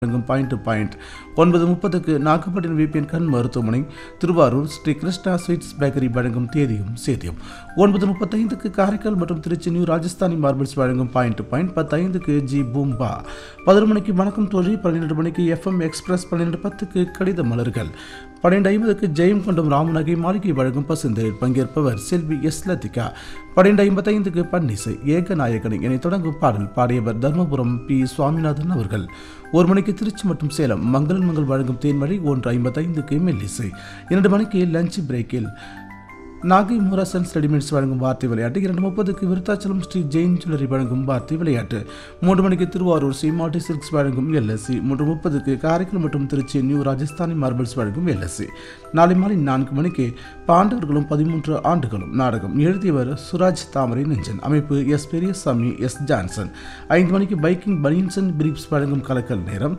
Point to point 9:30க்கு Nagapattinam VPN கண் மருத்துவமனை Thiruvarur Sri Krishna sweets bakery வழங்கும் தேதியும் சேதியும். 9:35க்கு காரைக்கால் மற்றும் திருச்சி நியூ ராஜஸ்தானி மார்பிள்ஸ் வழங்கும் பாயிண்ட் டு பாயிண்ட். 10:05க்கு ஜி பூம்பா. 11 மணிக்கு வணக்கம் தோழி. 12 மணிக்கு எஃப்எம் எக்ஸ்பிரஸ். 12:10க்கு கடித மலர்கள். 12:50க்கு ஜெயம் கொண்டும் ராமநகை மாளிகை வழங்கும் பசுந்தரில் பங்கேற்பவர் செல்வி எஸ் லத்திகா. 12:55க்கு பன்னிசை ஏகநாயகனை என தொடங்கும் பாடல் பாடியவர் தர்மபுரம் பி சுவாமிநாதன் அவர்கள். 1 மணிக்கு திருச்சி மற்றும் சேலம் மங்களன் மங்கள் வழங்கும் தேன்மழை. 1:55க்கு மெல்லிசை. 2 மணிக்கு லஞ்ச் பிரேக்கில் நாகை மூராசன்ஸ் ரெடிமேட்ஸ் வழங்கும் வார்த்தை விளையாட்டு. 2:30க்கு விருத்தாச்சலம் ஸ்ரீ ஜெயின் ஜுவல்லரி வழங்கும் வார்த்தை விளையாட்டு. 3 மணிக்கு திருவாரூர் சீமாட்டி சில்க்ஸ் வழங்கும் எல்எஸ்சி. 3:30க்கு காரைக்கால் மற்றும் திருச்சி நியூ ராஜஸ்தானி மார்பிள்ஸ் வழங்கும் எல்எஸ்சி. நாளை மாலை 4 மணிக்கு பாண்டவர்களும் 13 ஆண்டுகளும் நாடகம். எழுதியவர் சுராஜ் தாமரை நெஞ்சன். அமைப்பு எஸ் பெரியசாமி எஸ் ஜான்சன். 5 மணிக்கு பைக்கிங் பனியன்சன் பிரீப்ஸ் வழங்கும் கலக்கல் நேரம்.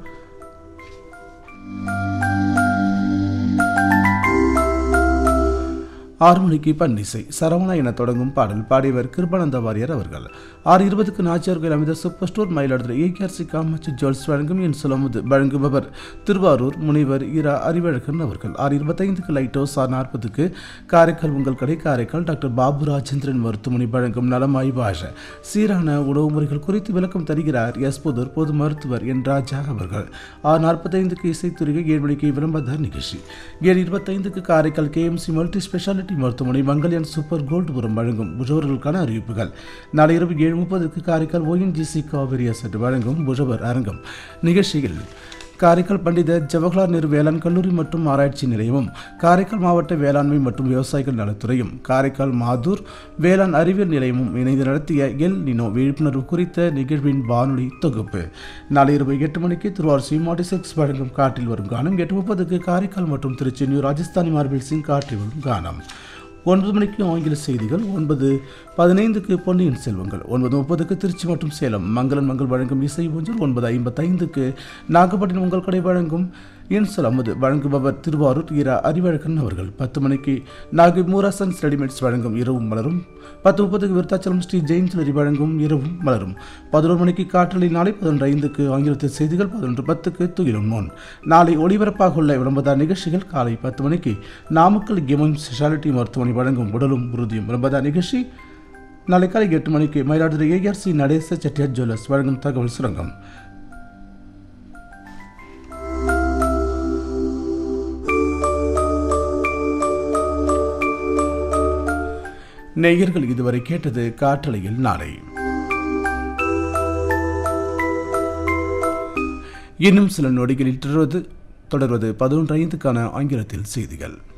6 மணிக்கு பன்னிசை சரவணா என தொடங்கும் பாடல் பாடியவர் கிருபானந்த வாரியர் அவர்கள். 6:20க்கு நாச்சியார்கள் அமைந்த super store Mayiladuthurai ஏகேஆர்சி Kamakshi jewels வழங்கும் என் சொல்லமுது வழங்குபவர் திருவாரூர் முனைவர் இரா அறிவழகன் அவர்கள். 6:25க்கு லைட் ஹவுஸ். 6:40க்கு காரைக்கால் உங்கள் கடை காரைக்கால் டாக்டர் பாபு ராஜேந்திரன் மருத்துவமனை வழங்கும் நலமாய் வாழ சீரான உணவு முறைகள் குறித்து விளக்கம் தருகிறார் எஸ் புதூர் பொது மருத்துவர் என் ராஜா அவர்கள். 6:45க்கு இசைத்துறையை. 7 மணிக்கு விளம்பர நிகழ்ச்சி. 7:25க்கு காரைக்கால் கேஎம்சி மல்டி ஸ்பெஷாலிட்டி மருத்துவமனை மங்கல்யான் சூப்பர் கோல்டுபுரம் வழங்கும் புஜவர்களுக்கான அறிவிப்புகள். நாளை இரவு 7:30க்கு காரைக்கால் ONGC காவிரி அசட் வழங்கும் புஜவர் அரங்கம் நிகழ்ச்சியில் காரைக்கால் பண்டித ஜவஹர்லால் நேரு வேளாண் கல்லூரி மற்றும் ஆராய்ச்சி நிலையமும் காரைக்கால் மாவட்ட வேளாண்மை மற்றும் விவசாயிகள் நலத்துறையும் காரைக்கால் மாதூர் வேளாண் அறிவியல் நிலையமும் இணைந்து நடத்திய எல் நினோ விழிப்புணர்வு குறித்த நிகழ்வின் வானொலி தொகுப்பு. நாளை இரவு 8 மணிக்கு திருவாரூர் சீமாட்டி சில்க்ஸ் வழங்கும் காற்றில் வரும் கானம். 8:30க்கு காரைக்கால் மற்றும் திருச்சி நியூ ராஜஸ்தானி மார்பிள்ஸின் காற்றில் வரும் கானம். 9 மணிக்கு ஆங்கில செய்திகள். 9:15க்கு பொன்னியின் செல்வங்கள். 9:30க்கு திருச்சி மற்றும் சேலம் மங்களன் மங்கள் வழங்கும் இசை ஒன்று. 9:55க்கு நாகப்பட்டினம் உங்கள் கடை வழங்கும் என் சொல் வழங்குபவர் திருவாரூர் இரா அறிவழகன் அவர்கள். 10 மணிக்கு நாகை மூராசன்ஸ் ரெடிமேட்ஸ் வழங்கும் இரவும் மலரும். 10:30க்கு விருத்தாச்சலம் ஸ்ரீ ஜெயின் ஜுவல்லரி வழங்கும் இரவும் மலரும். 11 மணிக்கு காற்றலை. நாளை 11:05க்கு ஆங்கிலத்தில் செய்திகள். 11:10க்கு துயிலும் முன். நாளை ஒளிபரப்பாக உள்ள விளம்பர நிகழ்ச்சிகள். காலை 10 மணிக்கு நாமக்கல் கிமம் ஸ்பெஷாலிட்டி மருத்துவமனை வழங்கும் உடலும் உறுதியும் விளம்பர நிகழ்ச்சி. நாளை காலை 8 மணிக்கு மயிலாடுதுறை ஏஆர்சி நடேச செட்டியார் ஜுவல்லர்ஸ் வழங்கும் தகவல் சுரங்கம். நேயர்கள் இதுவரை கேட்டது காற்றலையில் நாளை. இன்னும் சில நொடிகளில் தொடர்வது 11:05க்கான ஆங்கிலத்தில் செய்திகள்.